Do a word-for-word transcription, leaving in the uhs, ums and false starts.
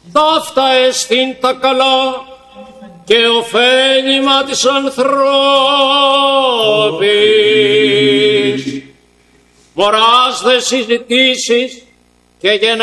ταύτα εστίν τα καλά και ωφέλιμα της ανθρώπης. Μωράς δε συζητήσεις και